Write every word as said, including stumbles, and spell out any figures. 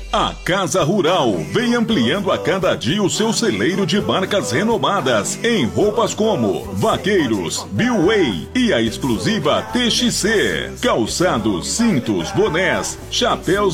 A Casa Rural vem ampliando a cada dia o seu celeiro de marcas renomadas em roupas como Vaqueiros, Billway e a exclusiva T X C. Calçados, cintos, bonés, chapéus